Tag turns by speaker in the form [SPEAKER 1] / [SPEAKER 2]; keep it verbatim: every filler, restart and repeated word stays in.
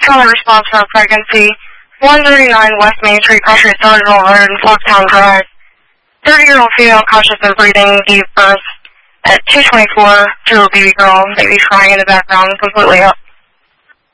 [SPEAKER 1] Trauma response for a pregnancy. one thirty-nine West Main Street, Country Surgical Road, Fogtown Drive. thirty-year-old female conscious and breathing, gave birth at two twenty-four to a baby girl, baby crying in the background, completely